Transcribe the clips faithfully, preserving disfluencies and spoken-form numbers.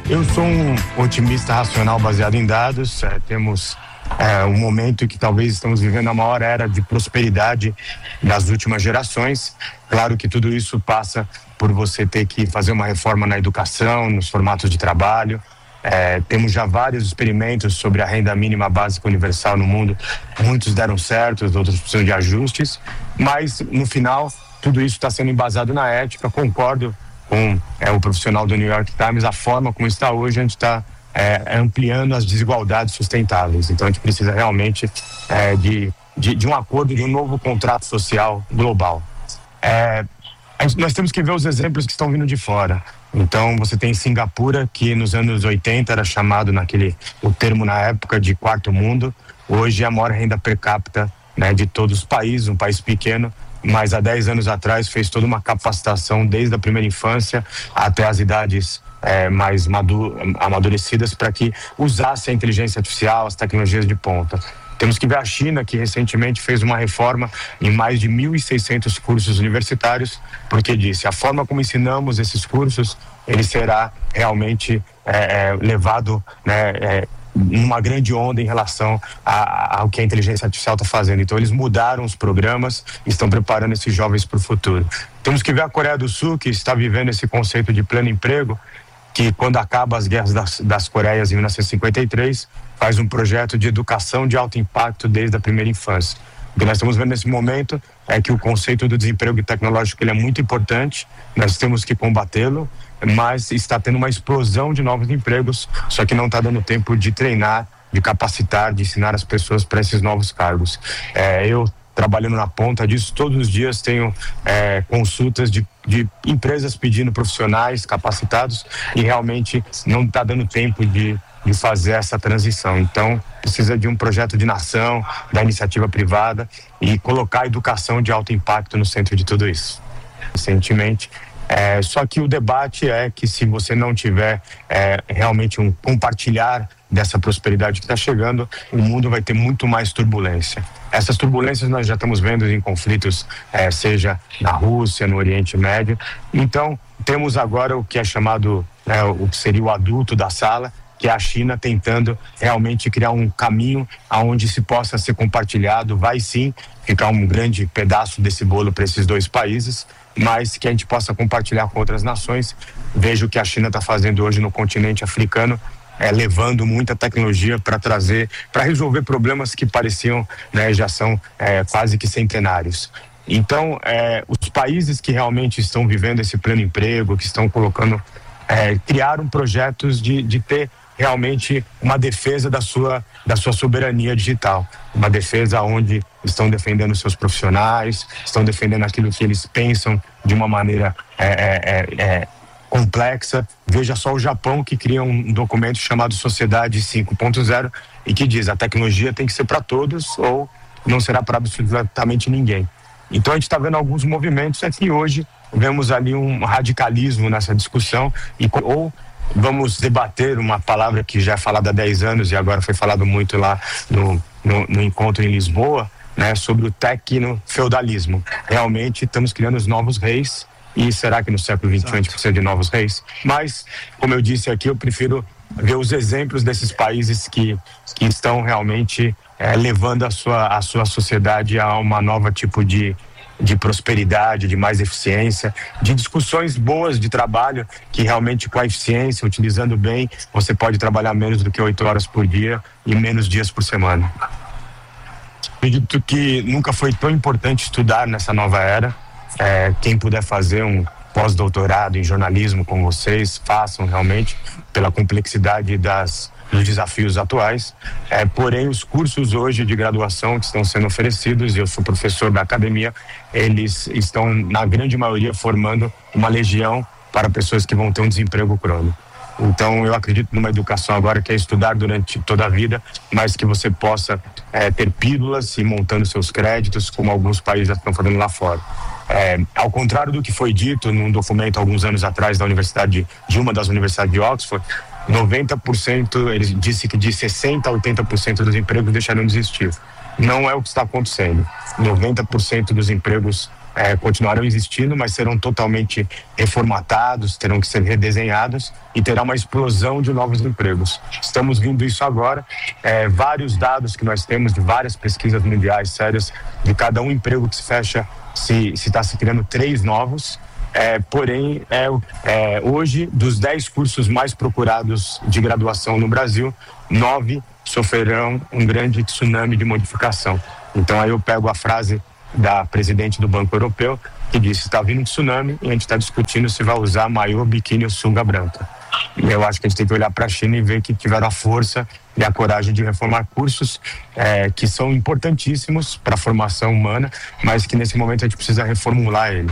Eu sou um otimista racional baseado em dados. É, temos é, um momento em que talvez estamos vivendo a maior era de prosperidade das últimas gerações. Claro que tudo isso passa por você ter que fazer uma reforma na educação, nos formatos de trabalho. É, temos já vários experimentos sobre a renda mínima básica universal no mundo. Muitos deram certo, outros precisam de ajustes. Mas, no final, tudo isso está sendo embasado na ética. Concordo com é, o profissional do New York Times, a forma como está hoje, a gente está é, ampliando as desigualdades sustentáveis. Então a gente precisa realmente é, de, de, de um acordo, de um novo contrato social global. É, gente, nós temos que ver os exemplos que estão vindo de fora. Então você tem Singapura, que nos anos oitenta era chamado naquele, o termo na época de quarto mundo. Hoje é a maior renda per capita, né, de todos os países, um país pequeno, mas há dez anos atrás fez toda uma capacitação desde a primeira infância até as idades é, mais madu- amadurecidas para que usasse a inteligência artificial, as tecnologias de ponta. Temos que ver a China, que recentemente fez uma reforma em mais de mil e seiscentos cursos universitários, porque disse, a forma como ensinamos esses cursos, ele será realmente é, é, levado, né, é, numa grande onda em relação a, ao que a inteligência artificial está fazendo. Então eles mudaram os programas e estão preparando esses jovens para o futuro. Temos que ver a Coreia do Sul, que está vivendo esse conceito de pleno emprego, que quando acaba as guerras das, das Coreias em mil novecentos e cinquenta e três, faz um projeto de educação de alto impacto desde a primeira infância. O que nós estamos vendo nesse momento é que o conceito do desemprego tecnológico ele é muito importante, nós temos que combatê-lo, mas está tendo uma explosão de novos empregos, só que não está dando tempo de treinar, de capacitar, de ensinar as pessoas para esses novos cargos. É, eu, trabalhando na ponta disso, todos os dias tenho é, consultas de, de empresas pedindo profissionais capacitados e realmente não está dando tempo de, de fazer essa transição. Então, precisa de um projeto de nação, da iniciativa privada e colocar a educação de alto impacto no centro de tudo isso. Recentemente, É, só que o debate é que se você não tiver é, realmente um compartilhar dessa prosperidade que está chegando, o mundo vai ter muito mais turbulência. Essas turbulências nós já estamos vendo em conflitos, é, seja na Rússia, no Oriente Médio. Então, temos agora o que é chamado, né, o que seria o adulto da sala, que é a China tentando realmente criar um caminho aonde se possa ser compartilhado, vai sim ficar um grande pedaço desse bolo para esses dois países, mas que a gente possa compartilhar com outras nações. Vejo o que a China está fazendo hoje no continente africano, é, levando muita tecnologia para trazer, para resolver problemas que pareciam, né, já são é, quase que centenários. Então, é, os países que realmente estão vivendo esse pleno emprego, que estão colocando, é, criaram projetos de, de ter realmente uma defesa da sua, da sua soberania digital, uma defesa onde estão defendendo seus profissionais, estão defendendo aquilo que eles pensam de uma maneira é, é, é, complexa. Veja só o Japão, que cria um documento chamado Sociedade cinco ponto zero e que diz a tecnologia tem que ser para todos ou não será para absolutamente ninguém. Então a gente está vendo alguns movimentos aqui hoje, vemos ali um radicalismo nessa discussão e, ou vamos debater uma palavra que já é falada há dez anos e agora foi falado muito lá no, no, no encontro em Lisboa, né, sobre o tecno-feudalismo. Realmente estamos criando os novos reis e será que no século vinte e um a gente precisa de novos reis? Mas, como eu disse aqui, eu prefiro ver os exemplos desses países que, que estão realmente é, levando a sua, a sua sociedade a uma nova tipo de de prosperidade, de mais eficiência, de discussões boas de trabalho, que realmente com a eficiência, utilizando bem, você pode trabalhar menos do que oito horas por dia e menos dias por semana. Acredito que nunca foi tão importante estudar nessa nova era. É, quem puder fazer um pós-doutorado em jornalismo com vocês, façam realmente, pela complexidade das dos desafios atuais, é, porém os cursos hoje de graduação que estão sendo oferecidos, eu sou professor da academia, eles estão na grande maioria formando uma legião para pessoas que vão ter um desemprego crônico. Então eu acredito numa educação agora que é estudar durante toda a vida, mas que você possa é, ter pílulas e montando seus créditos, como alguns países já estão fazendo lá fora. É, ao contrário do que foi dito num documento alguns anos atrás da universidade, de uma das universidades de Oxford, noventa por cento, ele disse que de sessenta a oitenta por cento dos empregos deixarão de existir. Não é o que está acontecendo. noventa por cento dos empregos é, continuarão existindo, mas serão totalmente reformatados, terão que ser redesenhados e terá uma explosão de novos empregos. Estamos vendo isso agora, é, vários dados que nós temos de várias pesquisas mundiais sérias, de cada um emprego que se fecha, se está se, se criando três novos. É, porém, é, é, hoje, dos dez cursos mais procurados de graduação no Brasil, nove sofrerão um grande tsunami de modificação. Então aí eu pego a frase da presidente do Banco Europeu, que disse: está vindo um tsunami e a gente está discutindo se vai usar maiô, biquíni ou sunga branca. Eu acho que a gente tem que olhar para a China e ver que tiveram a força e a coragem de reformar cursos é, que são importantíssimos para a formação humana, mas que nesse momento a gente precisa reformular ele.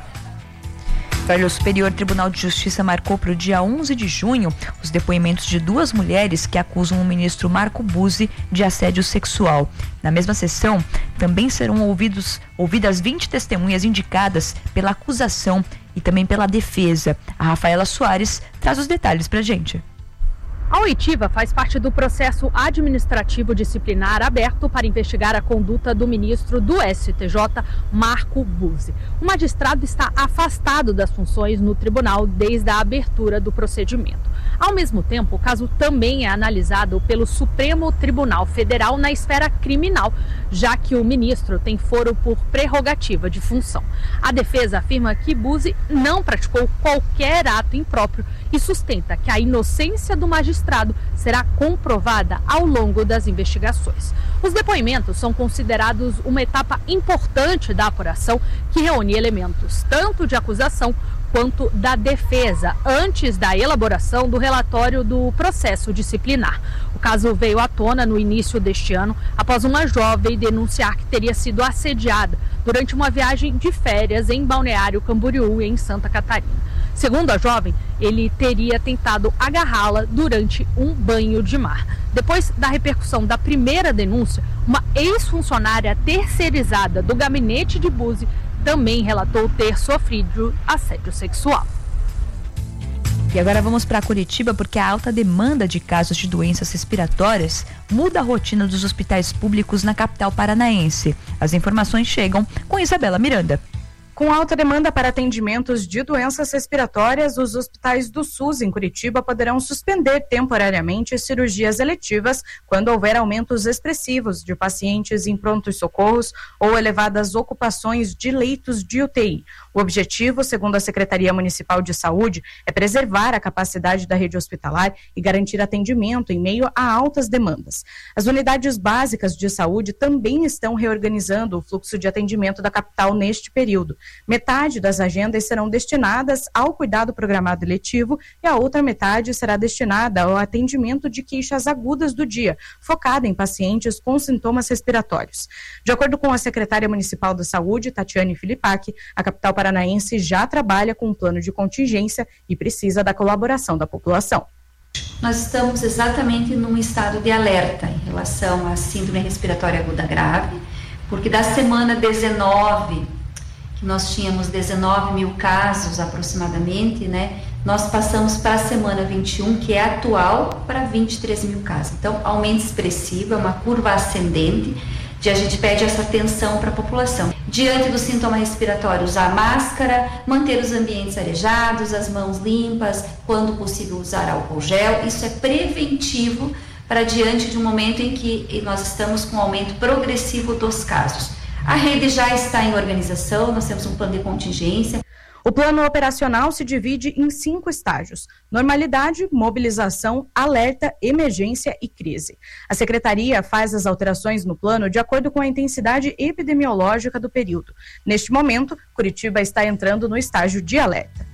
O Superior Tribunal de Justiça marcou para o dia onze de junho os depoimentos de duas mulheres que acusam o ministro Marco Buzzi de assédio sexual. Na mesma sessão, também serão ouvidos, ouvidas vinte testemunhas indicadas pela acusação e também pela defesa. A Rafaela Soares traz os detalhes para a gente. A oitiva faz parte do processo administrativo disciplinar aberto para investigar a conduta do ministro do S T J, Marco Buzzi. O magistrado está afastado das funções no tribunal desde a abertura do procedimento. Ao mesmo tempo, o caso também é analisado pelo Supremo Tribunal Federal na esfera criminal, já que o ministro tem foro por prerrogativa de função. A defesa afirma que Buzzi não praticou qualquer ato impróprio e sustenta que a inocência do magistrado será comprovada ao longo das investigações. Os depoimentos são considerados uma etapa importante da apuração que reúne elementos tanto de acusação quanto da defesa, antes da elaboração do relatório do processo disciplinar. O caso veio à tona no início deste ano, após uma jovem denunciar que teria sido assediada durante uma viagem de férias em Balneário Camboriú, em Santa Catarina. Segundo a jovem, ele teria tentado agarrá-la durante um banho de mar. Depois da repercussão da primeira denúncia, uma ex-funcionária terceirizada do gabinete de Buzzi também relatou ter sofrido assédio sexual. E agora vamos para Curitiba, porque a alta demanda de casos de doenças respiratórias muda a rotina dos hospitais públicos na capital paranaense. As informações chegam com Isabela Miranda. Com alta demanda para atendimentos de doenças respiratórias, os hospitais do SUS em Curitiba poderão suspender temporariamente cirurgias eletivas quando houver aumentos expressivos de pacientes em prontos socorros ou elevadas ocupações de leitos de U T I. O objetivo, segundo a Secretaria Municipal de Saúde, é preservar a capacidade da rede hospitalar e garantir atendimento em meio a altas demandas. As unidades básicas de saúde também estão reorganizando o fluxo de atendimento da capital neste período. Metade das agendas serão destinadas ao cuidado programado eletivo e a outra metade será destinada ao atendimento de queixas agudas do dia, focada em pacientes com sintomas respiratórios. De acordo com a secretária municipal da Saúde, Tatiane Filipac, a capital paranaense já trabalha com um plano de contingência e precisa da colaboração da população. Nós estamos exatamente num estado de alerta em relação à síndrome respiratória aguda grave, porque da semana dezenove, que nós tínhamos dezenove mil casos aproximadamente, né? Nós passamos para a semana vinte e um, que é atual, para vinte e três mil casos. Então, aumento expressivo, é uma curva ascendente, de a gente pede essa atenção para a população. Diante do sintoma respiratório, usar máscara, manter os ambientes arejados, as mãos limpas, quando possível usar álcool gel. Isso é preventivo para diante de um momento em que nós estamos com um aumento progressivo dos casos. A rede já está em organização, nós temos um plano de contingência. O plano operacional se divide em cinco estágios: normalidade, mobilização, alerta, emergência e crise. A secretaria faz as alterações no plano de acordo com a intensidade epidemiológica do período. Neste momento, Curitiba está entrando no estágio de alerta.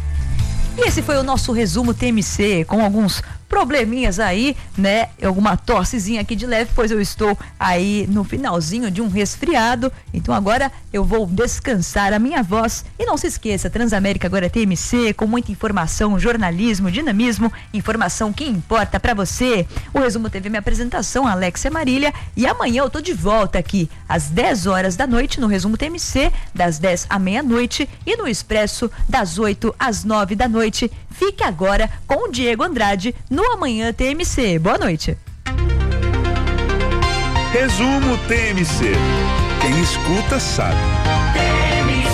E esse foi o nosso resumo T M C, com alguns probleminhas aí, né? Alguma tossezinha aqui de leve, pois eu estou aí no finalzinho de um resfriado. Então agora eu vou descansar a minha voz. E não se esqueça, Transamérica agora é T M C, com muita informação, jornalismo, dinamismo, informação que importa pra você. O resumo teve minha apresentação, Alexia Marília, e amanhã eu tô de volta aqui às dez horas da noite no resumo T M C, das dez à meia-noite, e no Expresso das oito às nove da noite. Fique agora com o Diego Andrade no Amanhã T M C. Boa noite. Resumo T M C. Quem escuta sabe. T M C.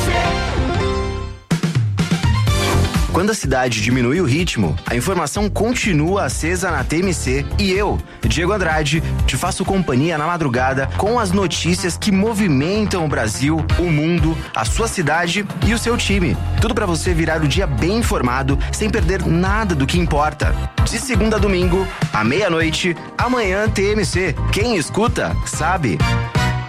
Quando a cidade diminui o ritmo, a informação continua acesa na T M C e eu, Diego Andrade, te faço companhia na madrugada com as notícias que movimentam o Brasil, o mundo, a sua cidade e o seu time. Tudo para você virar o dia bem informado, sem perder nada do que importa. De segunda a domingo, à meia-noite, amanhã T M C. Quem escuta, sabe.